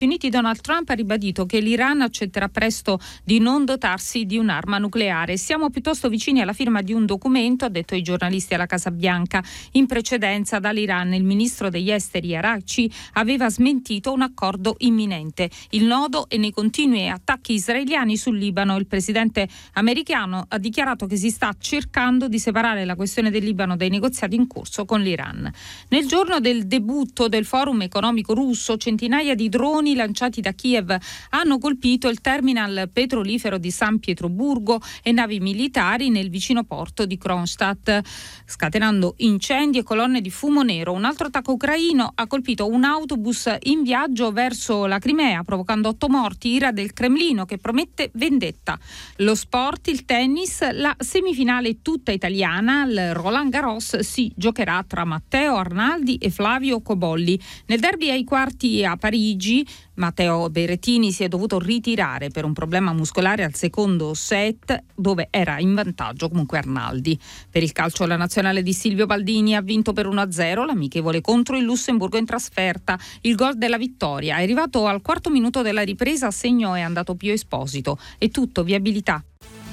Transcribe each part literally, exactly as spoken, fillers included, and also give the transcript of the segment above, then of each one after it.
Uniti, Donald Trump ha ribadito che l'Iran accetterà presto di non dotarsi di un'arma nucleare. Siamo piuttosto vicini alla firma di un documento, ha detto ai giornalisti alla Casa Bianca. In precedenza dall'Iran il ministro degli esteri Araghchi aveva smentito un accordo imminente. Il nodo è nei continui attacchi israeliani sul Libano. Il presidente americano ha dichiarato che si sta cercando di separare la questione del Libano dai negoziati in corso con l'Iran. Nel giorno del debutto del Forum economico russo, centinaia di droni lanciati da Kiev hanno colpito il terminal petrolifero di San Pietroburgo e navi militari nel vicino porto di Kronstadt, scatenando incendi e colonne di fumo nero. Un altro attacco ucraino ha colpito un autobus in viaggio verso la Crimea, provocando otto morti. Ira del Cremlino che promette vendetta. Lo sport, il tennis, la semifinale tutta italiana al Roland Garros si giocherà tra Matteo Arnaldi e Flavio Cobolli. Nel derby ai quarti a Parigi Matteo Berrettini si è dovuto ritirare per un problema muscolare al secondo set, dove era in vantaggio comunque Arnaldi. Per il calcio, la nazionale di Silvio Baldini ha vinto per uno a zero l'amichevole contro il Lussemburgo in trasferta. Il gol della vittoria è arrivato al quarto minuto della ripresa, a segno è andato Pio Esposito. È tutto, viabilità.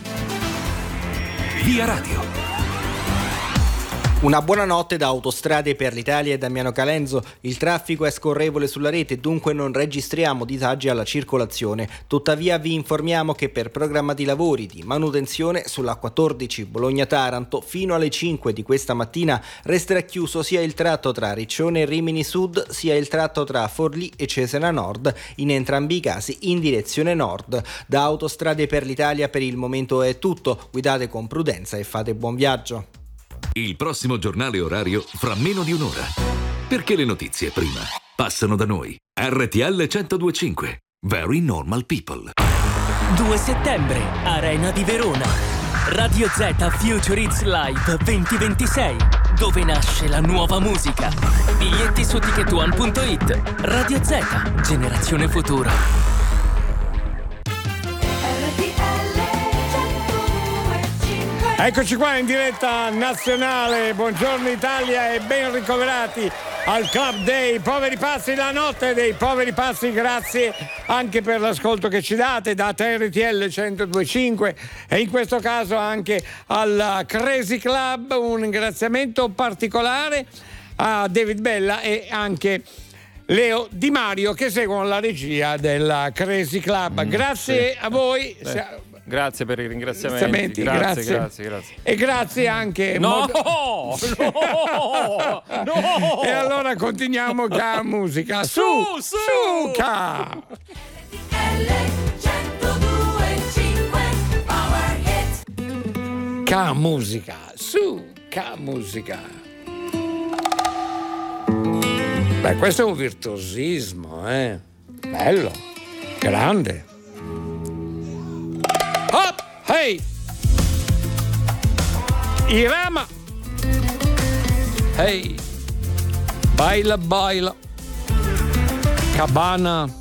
Via Radio. Una buona notte da Autostrade per l'Italia e Damiano Calenzo. Il traffico è scorrevole sulla rete, dunque non registriamo disagi alla circolazione. Tuttavia vi informiamo che per programmati lavori di manutenzione sulla quattordici Bologna-Taranto fino alle cinque di questa mattina resterà chiuso sia il tratto tra Riccione e Rimini Sud sia il tratto tra Forlì e Cesena Nord, in entrambi i casi in direzione nord. Da Autostrade per l'Italia per il momento è tutto. Guidate con prudenza e fate buon viaggio. Il prossimo giornale orario fra meno di un'ora. Perché le notizie prima passano da noi. R T L centodue e cinque. Very Normal People. due settembre, Arena di Verona. Radio Z Future Hits Live duemilaventisei, dove nasce la nuova musica. Biglietti su ticket one punto it. Radio Z, generazione futura. Eccoci qua in diretta nazionale, buongiorno Italia e ben ricoverati al Club Day Poveri Pazzi, la notte dei Poveri Pazzi. Grazie anche per l'ascolto che ci date da R T L centodue e cinque e in questo caso anche al Crazy Club. Un ringraziamento particolare a David Bella e anche Leo Di Mario che seguono la regia del Crazy Club. Grazie sì. a voi. Beh. Grazie per i ringraziamenti. Grazie, grazie, grazie, grazie. E grazie anche. No, mod- no, no. E allora continuiamo con musica. Su, su, su, ca. Ca musica, su, ca musica. Beh, questo è un virtuosismo, eh. Bello, grande. Hop, hey! Irama! Hey! Baila, baila! Cabana!